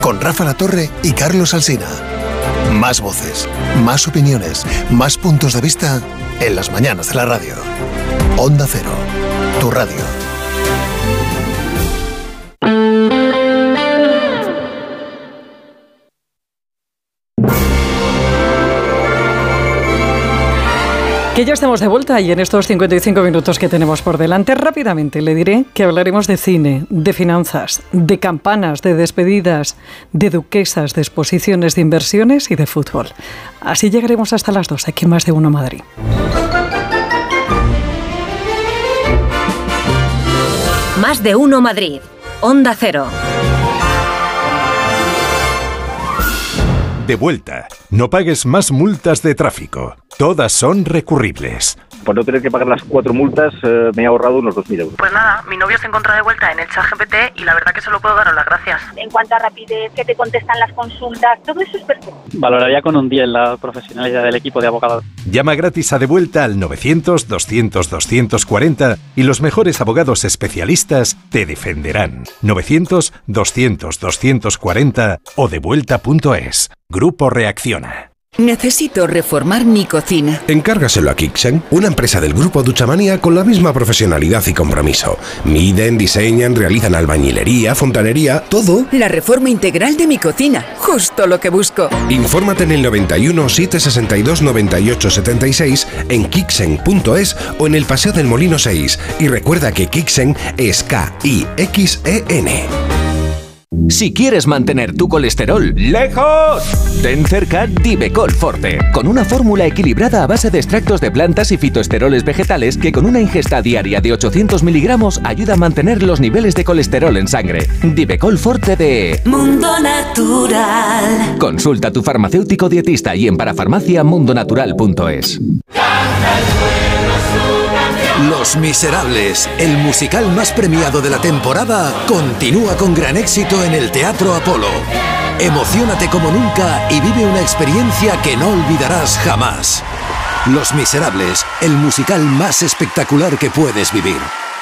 con Rafa La Torre y Carlos Alsina. Más voces, más opiniones, más puntos de vista en las mañanas de la radio. Onda Cero, tu radio. Que ya estamos de vuelta y en estos 55 minutos que tenemos por delante, rápidamente le diré que hablaremos de cine, de finanzas, de campanas, de despedidas, de duquesas, de exposiciones, de inversiones y de fútbol. Así llegaremos hasta las 2 aquí en Más de Uno Madrid. Más de Uno Madrid, Onda Cero. De vuelta. No pagues más multas de tráfico. Todas son recurribles. Por no tener que pagar las 4 multas, me he ahorrado unos 2.000 euros. Pues nada, mi novio se encuentra de vuelta en el ChatGPT y la verdad que solo puedo daros las gracias. En cuanto a rapidez, que te contestan las consultas, todo eso es perfecto. Valoraría con un 10 la profesionalidad del equipo de abogados. Llama gratis a De Vuelta al 900-200-240 y los mejores abogados especialistas te defenderán. 900-200-240 o devuelta.es. Grupo Reacciona. Necesito reformar mi cocina. Encárgaselo a Kixen, una empresa del grupo Duchamanía con la misma profesionalidad y compromiso. Miden, diseñan, realizan albañilería, fontanería, todo. La reforma integral de mi cocina, justo lo que busco. Infórmate en el 91 762 98 76 en kixen.es o en el Paseo del Molino 6. Y recuerda que Kixen es K-I-X-E-N. Si quieres mantener tu colesterol lejos, ten cerca Divecol Forte, con una fórmula equilibrada a base de extractos de plantas y fitoesteroles vegetales que con una ingesta diaria de 800 miligramos ayuda a mantener los niveles de colesterol en sangre. Divecol Forte de Mundo Natural. Consulta a tu farmacéutico dietista y en parafarmacia.mundonatural.es. Los Miserables, el musical más premiado de la temporada, continúa con gran éxito en el Teatro Apolo. Emociónate como nunca y vive una experiencia que no olvidarás jamás. Los Miserables, el musical más espectacular que puedes vivir.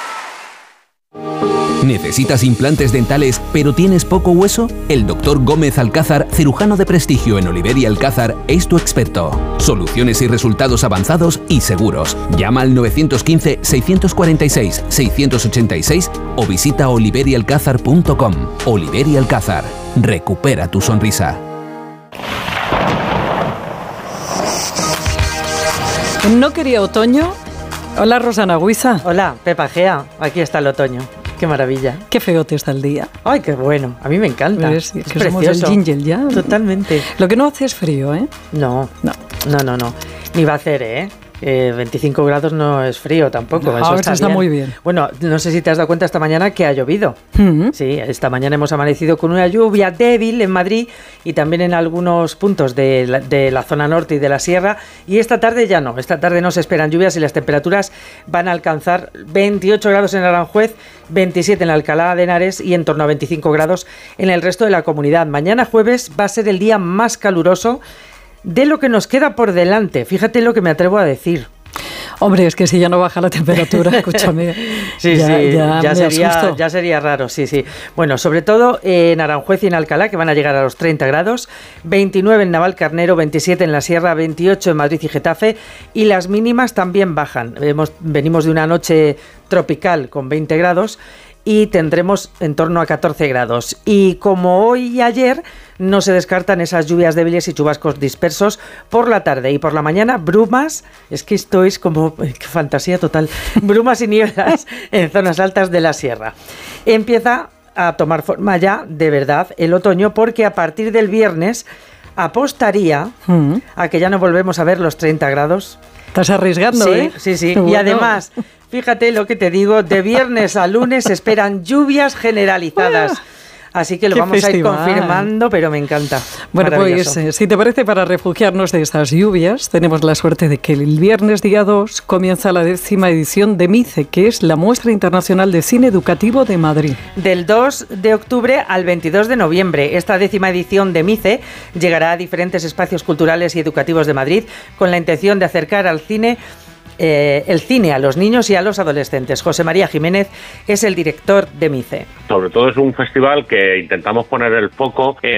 ¿Necesitas implantes dentales pero tienes poco hueso? El Dr. Gómez Alcázar, cirujano de prestigio en Oliver y Alcázar, es tu experto. Soluciones y resultados avanzados y seguros. Llama al 915-646-686 o visita oliverialcázar.com. Oliver y Alcázar. Recupera tu sonrisa. ¿No quería otoño? Hola, Rosana Huiza. Hola, Pepa Gea. Aquí está el otoño. Qué maravilla. Qué feo te está el día. Ay, qué bueno. A mí me encanta. Es que somos el jingle ya. Totalmente. Lo que no hace es frío, ¿eh? No. Ni va a hacer, ¿eh? 25 grados no es frío tampoco. No, eso está muy bien. Bueno, no sé si te has dado cuenta esta mañana que ha llovido. Sí, esta mañana hemos amanecido con una lluvia débil en Madrid y también en algunos puntos de la zona norte y de la sierra. Y esta tarde ya no. Esta tarde no se esperan lluvias y las temperaturas van a alcanzar 28 grados en Aranjuez, 27 en Alcalá de Henares y en torno a 25 grados en el resto de la comunidad. Mañana jueves va a ser el día más caluroso de lo que nos queda por delante. Fíjate lo que me atrevo a decir. Hombre, es que si ya no baja la temperatura, escúchame. Ya sería raro, sí. Bueno, sobre todo en Aranjuez y en Alcalá, que van a llegar a los 30 grados, 29 en Navalcarnero, 27 en la Sierra, 28 en Madrid y Getafe, y las mínimas también bajan. Venimos de una noche tropical con 20 grados y tendremos en torno a 14 grados. Y como hoy y ayer, no se descartan esas lluvias débiles y chubascos dispersos por la tarde y por la mañana, brumas, es que esto es como qué fantasía total, brumas y nieblas en zonas altas de la sierra. Empieza a tomar forma ya, de verdad, el otoño, porque a partir del viernes apostaría a que ya no volvemos a ver los 30 grados. Estás arriesgando, ¿eh? Sí. Bueno. Y además, fíjate lo que te digo, de viernes a lunes se esperan lluvias generalizadas. Así que lo vamos a ir confirmando, pero me encanta. Bueno, pues si te parece, para refugiarnos de estas lluvias, tenemos la suerte de que el viernes día 2 comienza la 10ª edición de MICE, que es la Muestra Internacional de Cine Educativo de Madrid. Del 2 de octubre al 22 de noviembre, esta 10ª edición de MICE llegará a diferentes espacios culturales y educativos de Madrid con la intención de acercar al cine el cine a los niños y a los adolescentes. José María Jiménez es el director de MICE. Sobre todo es un festival que intentamos poner el foco en